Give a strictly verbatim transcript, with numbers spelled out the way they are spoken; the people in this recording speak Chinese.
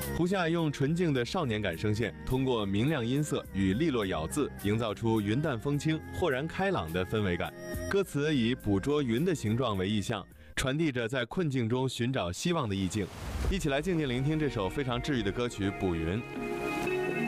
胡夏用纯净的少年感声线，通过明亮音色与利落咬字，营造出云淡风轻、豁然开朗的氛围感。歌词以捕捉云的形状为意象，传递着在困境中寻找希望的意境。一起来静静聆听这首非常治愈的歌曲《捕云》。